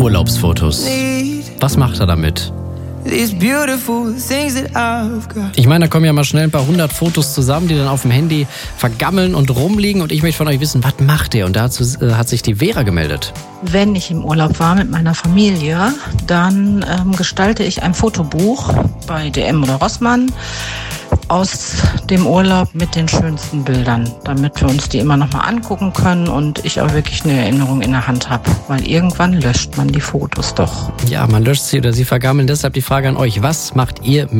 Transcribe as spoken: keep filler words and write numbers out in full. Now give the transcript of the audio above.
Urlaubsfotos. Was macht er damit? Ich meine, da kommen ja mal schnell ein paar hundert Fotos zusammen, die dann auf dem Handy vergammeln und rumliegen. Und ich möchte von euch wissen, was macht ihr? Und dazu äh, hat sich die Vera gemeldet. Wenn ich im Urlaub war mit meiner Familie, dann ähm, gestalte ich ein Fotobuch bei D M oder Rossmann aus dem Urlaub mit den schönsten Bildern, damit wir uns die immer noch mal angucken können und ich auch wirklich eine Erinnerung in der Hand habe. Weil irgendwann löscht man die Fotos doch. Ja, man löscht sie oder sie vergammeln. Deshalb die Frage an euch, was macht ihr mit